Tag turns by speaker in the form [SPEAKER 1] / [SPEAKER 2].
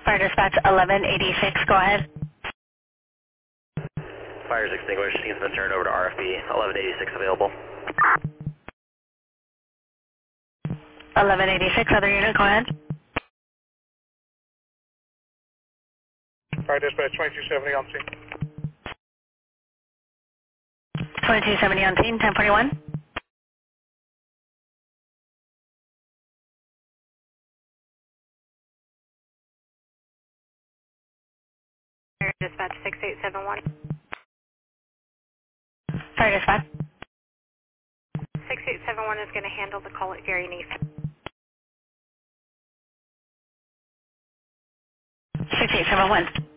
[SPEAKER 1] Fire dispatch 1186, go ahead.
[SPEAKER 2] Fire's extinguished. Scene's been turned over to RFP. 1186 available.
[SPEAKER 1] 1186, other unit, go ahead.
[SPEAKER 3] Fire dispatch 2270 on scene.
[SPEAKER 1] 2270 on scene, 1041.
[SPEAKER 4] Fire dispatch 6871.
[SPEAKER 1] Fire dispatch.
[SPEAKER 4] 6871 is going to handle the call at Gary Neese.
[SPEAKER 1] 6871.